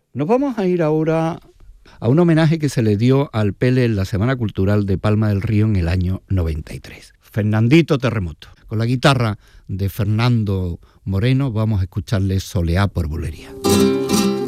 Nos vamos a ir ahora a un homenaje que se le dio al Pele en la Semana Cultural de Palma del Río en el año 93. Fernandito Terremoto. Con la guitarra de Fernando Moreno vamos a escucharle Soleá por Bulería.